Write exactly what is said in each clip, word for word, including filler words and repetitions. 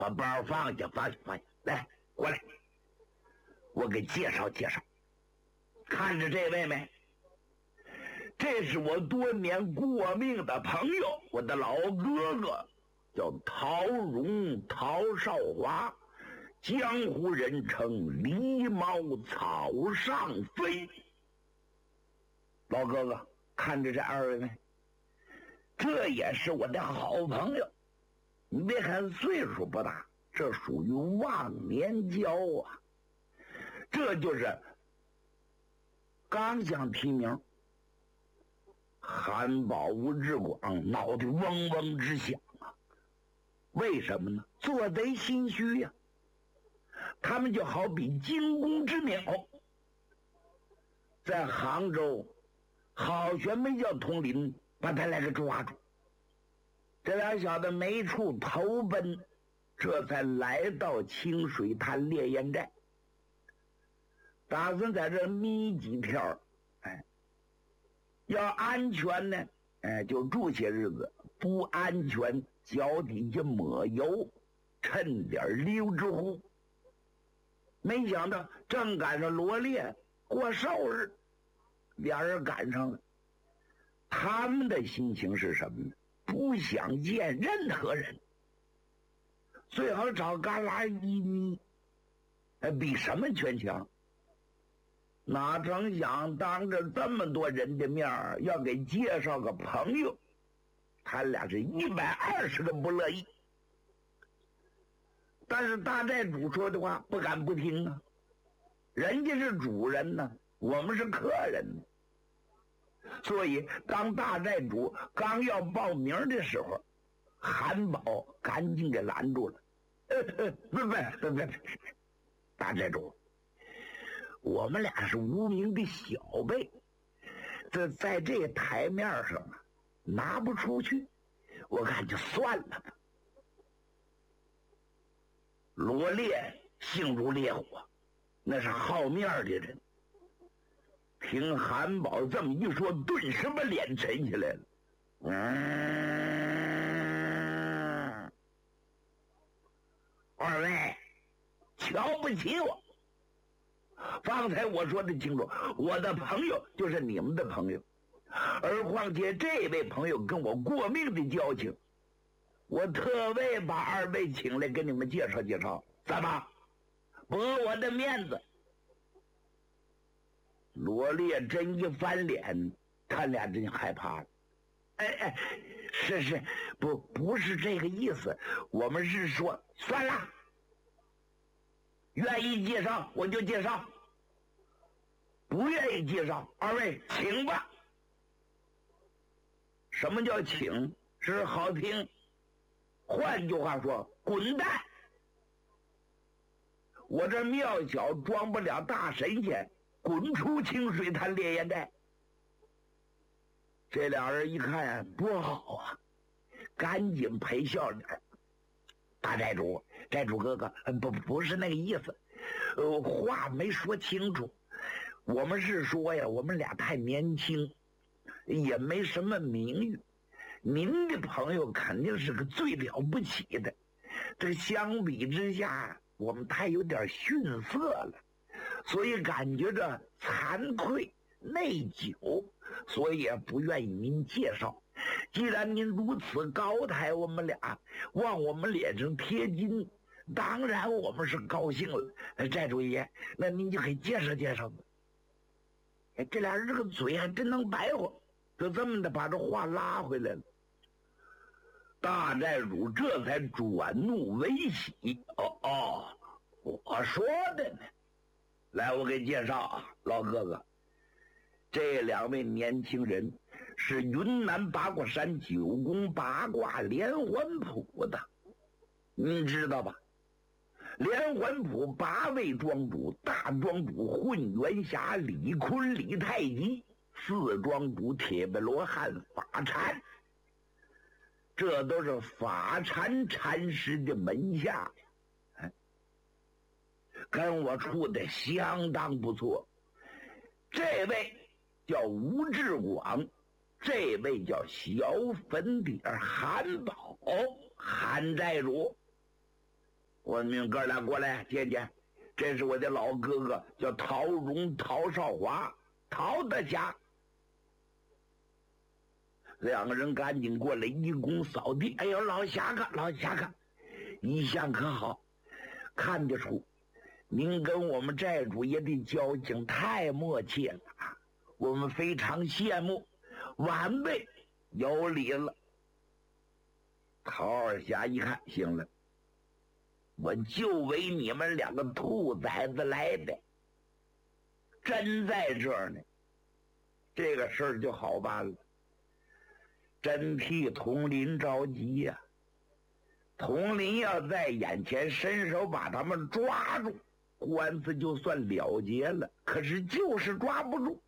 把包放下，放下，放下，来，过来，我给介绍介绍。看着这位没？这是我多年过命的朋友，我的老哥哥，叫陶荣陶少华，江湖人称狸猫草上飞。老哥哥，看着这二位没？这也是我的好朋友。你别看岁数不大，这属于忘年交啊。这就是刚想提名，韩宝、吴志广脑袋嗡嗡直响啊！为什么呢？做贼心虚呀、啊！他们就好比惊弓之鸟，在杭州好悬没叫统领把他来给抓住。这俩小子没处投奔，这才来到清水滩烈焰寨，打算在这眯几天。哎，要安全呢，哎，就住些日子；不安全，脚底下抹油，趁点溜之乎。没想到正赶上罗烈过寿日，俩人赶上了。他们的心情是什么呢？不想见任何人，最好找旮旯一眯，哎，比什么全强。哪成想当着这么多人的面儿要给介绍个朋友，他俩是一百二十个不乐意。但是大寨主说的话不敢不听啊，人家是主人呢，我们是客人呢。所以当大寨主刚要报名的时候，韩宝赶紧给拦住了。呃呃，不不不不，大寨主，我们俩是无名的小辈，这在这台面上啊拿不出去，我看就算了吧。罗烈性如烈火，那是好面的人。听韩宝这么一说，顿时把脸沉下来了。嗯，二位瞧不起我。方才我说的清楚，我的朋友就是你们的朋友，而况且这位朋友跟我过命的交情，我特为把二位请来跟你们介绍介绍，怎么驳我的面子？罗烈真一翻脸，他俩真害怕了。哎哎，是是，不不是这个意思，我们是说，算了，愿意介绍我就介绍，不愿意介绍，二位请吧。什么叫请？是好听，换句话说，滚蛋！我这庙小装不了大神仙，滚出清水滩烈焰寨！这俩人一看多好啊，赶紧赔笑脸。大寨主，寨主哥哥，不不是那个意思，呃，话没说清楚。我们是说呀，我们俩太年轻，也没什么名誉。您的朋友肯定是个最了不起的，这相比之下，我们太有点逊色了，所以感觉着惭愧内疚，所以也不愿意您介绍。既然您如此高抬我们俩，往我们脸上贴金，当然我们是高兴了。寨主爷，那您就给介绍介绍吧。哎，这俩人这个嘴还真能白活，就这么的把这话拉回来了。大寨主这才转怒为喜。哦哦，我说的呢。来，我给介绍啊，老哥哥，这两位年轻人是云南八卦山九宫八卦连环谱的，你知道吧？连环谱八位庄主，大庄主混元侠李坤、李太极，四庄主铁背罗汉法禅，这都是法禅禅师的门下呀。哎，跟我处的相当不错。这位叫吴志广，这位叫小粉底儿韩宝，韩寨主。 我们哥俩过来见见，这是我的老哥哥，叫陶荣、陶少华、陶德侠。两个人赶紧过来一躬扫地。哎呦，老侠客，老侠客，一向可好？看得出您跟我们寨主爷的交情太默契了啊！我们非常羡慕，晚辈有礼了。陶二侠一看，行了，我就为你们两个兔崽子来的，真在这儿呢，这个事儿就好办了。真替统领着急呀、啊！统领要在眼前伸手把他们抓住，官司就算了结了。可是就是抓不住。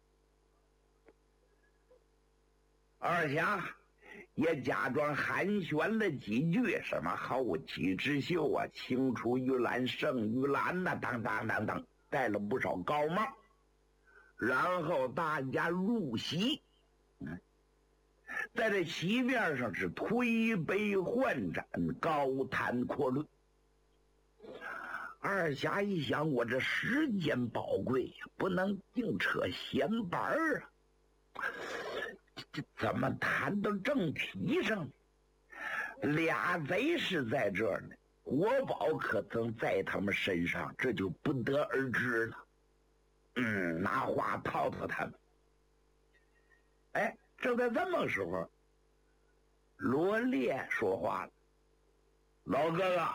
二侠也假装寒暄了几句，什么后起之秀啊，青出于蓝胜于蓝呐、啊，当当当当，戴了不少高帽。然后大家入席，嗯。在这席面上是推杯换盏，高谈阔论。二侠一想，我这时间宝贵呀，不能净扯闲白儿啊！这这怎么谈到正题上呢？俩贼是在这儿呢，国宝可曾在他们身上，这就不得而知了。嗯，拿话套套他们。哎。正在这么时候，罗烈说话了：“老哥哥，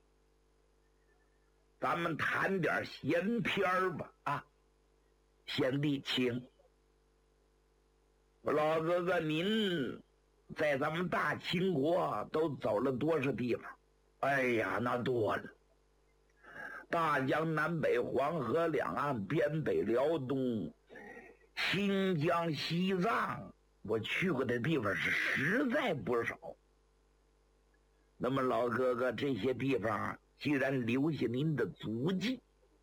咱们谈点闲篇儿吧。啊，贤弟，请。老哥哥，您在咱们大清国都走了多少地方？哎呀，那多了。大江南北、黄河两岸、边北辽东、新疆、西藏。”我去过的地方是实在不少。那么老哥哥，这些地方既然留下您的足迹，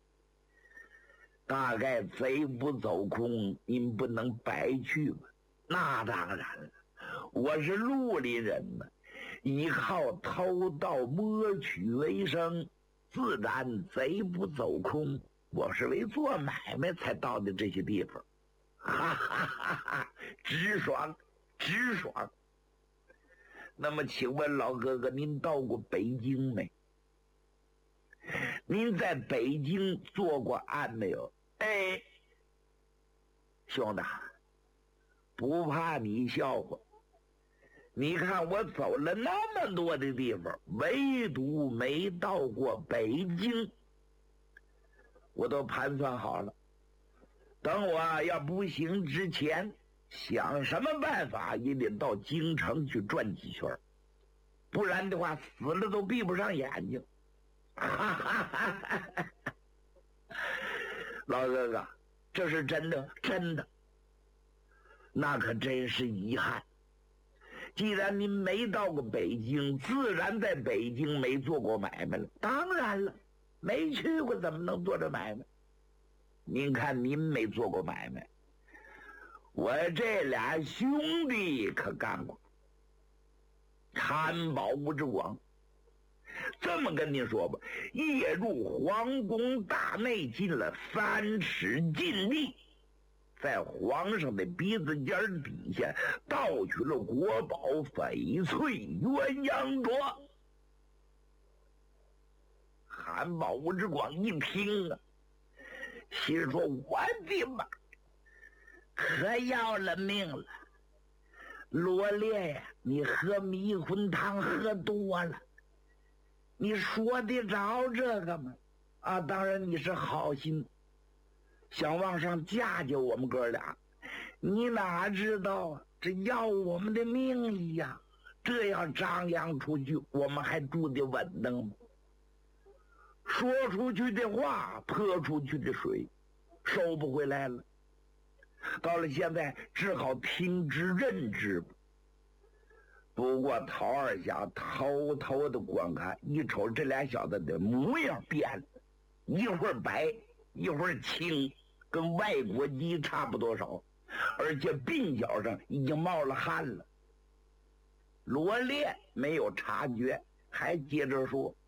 大概贼不走空，您不能白去吧？那当然了，我是绿林人呢，依靠偷盗摸取为生，自然贼不走空。我是为做买卖才到的这些地方。哈哈哈哈！直爽，直爽。那么，请问老哥哥，您到过北京没？您在北京做过案没有？哎，兄弟，不怕你笑话。你看我走了那么多的地方，唯独没到过北京。我都盘算好了。等我要不行之前，想什么办法也得到京城去转几圈，不然的话死了都闭不上眼睛。哈哈哈哈！老哥哥，这是真的，真的。那可真是遗憾。既然您没到过北京，自然在北京没做过买卖了。当然了，没去过怎么能做这买卖？您看您没做过买卖，我这俩兄弟可干过。参宝吴志广，这么跟您说吧，夜入皇宫大内，进了三尺禁地，在皇上的鼻子尖底下盗取了国宝翡翠鸳鸯镯。韩宝吴志广一听啊，心说：“我的妈，可要了命了！罗烈呀，你喝迷魂汤喝多了，你说得着这个吗？啊，当然你是好心，想往上架架我们哥俩，你哪知道啊？这要我们的命呀！这要张扬出去，我们还住得稳当吗？说出去的话，泼出去的水，收不回来了。到了现在，只好听之任之吧。不过陶二侠偷偷的观看，一瞅这俩小子的模样变了，一会儿白，一会儿青，跟外国鸡差不多少，而且鬓角上已经冒了汗了。罗烈没有察觉，还接着说：“